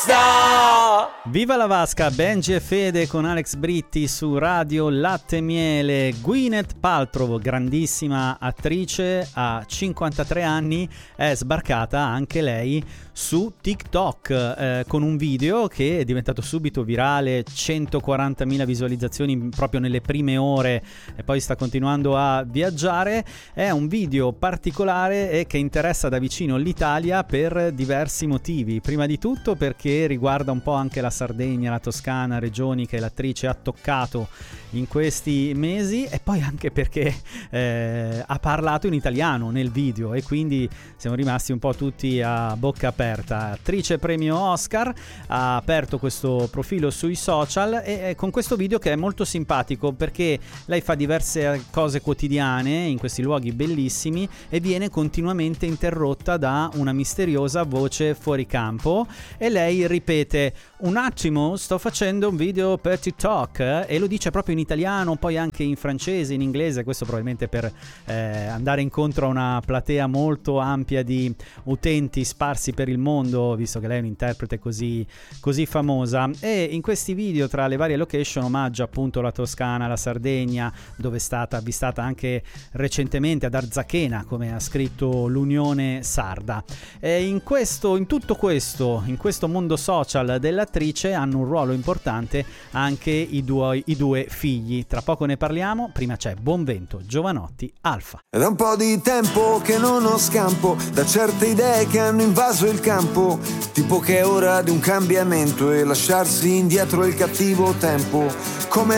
basta. Viva la vasca, Benji e Fede con Alex Britti su Radio Latte e Miele. Gwyneth Paltrow, grandissima attrice, a 53 anni, è sbarcata anche lei su TikTok con un video che è diventato subito virale, 140.000 visualizzazioni proprio nelle prime ore e poi sta continuando a viaggiare. È un video particolare e che interessa da vicino l'Italia per diversi motivi. Prima di tutto perché riguarda un po' anche la Sardegna, la Toscana, regioni che l'attrice ha toccato in questi mesi, e poi anche perché ha parlato in italiano nel video e quindi siamo rimasti un po' tutti a bocca aperta. Attrice premio Oscar, ha aperto questo profilo sui social e con questo video che è molto simpatico perché lei fa diverse cose quotidiane in questi luoghi bellissimi e viene continuamente interrotta da una misteriosa voce fuori campo e lei ripete: un attimo, sto facendo un video per TikTok, e lo dice proprio in italiano, poi anche in francese, in inglese, questo probabilmente per andare incontro a una platea molto ampia di utenti sparsi per il mondo, visto che lei è un'interprete così famosa. E in questi video, tra le varie location, omaggia appunto la Toscana, la Sardegna, dove è stata avvistata anche recentemente ad Arzachena, come ha scritto l'Unione Sarda. E in tutto questo mondo social dell'attrice hanno un ruolo importante anche i due figli. Tra poco ne parliamo, prima c'è Buonvento, Giovanotti, Alfa. È da un po' di tempo che non ho scampo da certe idee che hanno invaso il campo, tipo che è ora di un cambiamento e lasciarsi indietro il cattivo tempo. Come